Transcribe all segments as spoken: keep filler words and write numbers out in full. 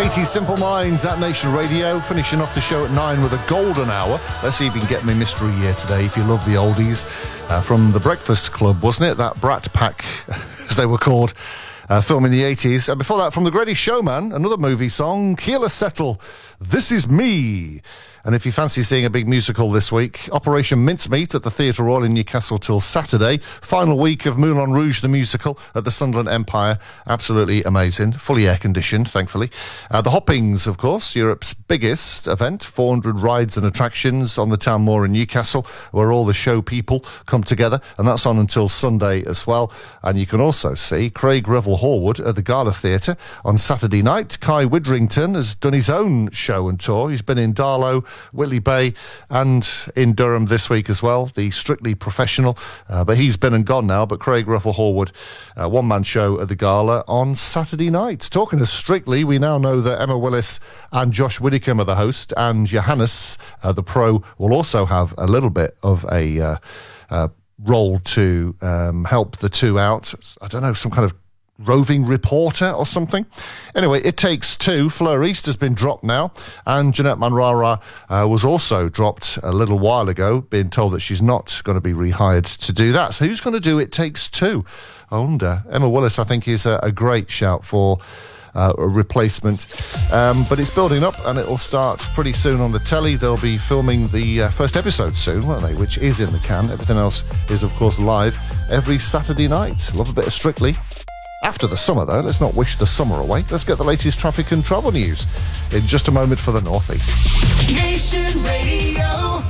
eighties Simple Minds at Nation Radio, finishing off the show at nine with a golden hour. Let's see if you can get me Mystery Year today, if you love the oldies. Uh, from The Breakfast Club, wasn't it? That Brat Pack, as they were called, uh, film in the eighties. And before that, from The Greatest Showman, another movie song, Keela Settle, This Is Me. And if you fancy seeing a big musical this week, Operation Mincemeat at the Theatre Royal in Newcastle till Saturday. Final week of Moulin Rouge, the musical, at the Sunderland Empire. Absolutely amazing. Fully air-conditioned, thankfully. Uh, the Hoppings, of course, Europe's biggest event. four hundred rides and attractions on the Town Moor in Newcastle, where all the show people come together. And that's on until Sunday as well. And you can also see Craig Revel Horwood at the Gala Theatre on Saturday night. Kai Widrington has done his own show and tour. He's been in Darlow, Whitley Bay and in Durham this week as well, the Strictly Professional, uh, but he's been and gone now. But Craig Ruffle Horwood, uh, one-man show at the Gala on Saturday night. Talking of Strictly, we now know that Emma Willis and Josh Widdicombe are the host, and Johannes, uh, the pro, will also have a little bit of a uh, uh, role to um, help the two out. I don't know, some kind of roving reporter or something. Anyway, It Takes Two. Fleur East has been dropped now, and Jeanette Manrara uh, was also dropped a little while ago, being told that she's not going to be rehired to do that. So who's going to do It Takes Two? I wonder. Emma Willis, I think, is a, a great shout for uh, a replacement. Um, but it's building up, and it'll start pretty soon on the telly. They'll be filming the uh, first episode soon, won't they? Which is in the can. Everything else is, of course, live every Saturday night. Love a bit of Strictly. After the summer, though, let's not wish the summer away. Let's get the latest traffic and travel news in just a moment for the North East. Nation Radio.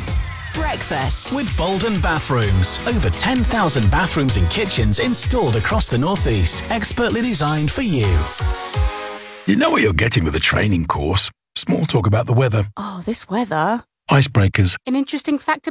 Breakfast with Bolden Bathrooms. Over ten thousand bathrooms and kitchens installed across the North East. Expertly designed for you. You know what you're getting with a training course. Small talk about the weather. Oh, this weather. Icebreakers. An interesting fact